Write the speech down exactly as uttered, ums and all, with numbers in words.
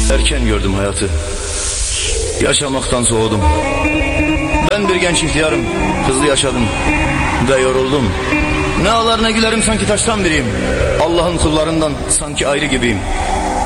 Erken gördüm hayatı, yaşamaktan soğudum. Ben bir genç ihtiyarım, hızlı yaşadım ve yoruldum. Ne ağlar ne gülerim, sanki taştan biriyim. Allah'ın kullarından sanki ayrı gibiyim.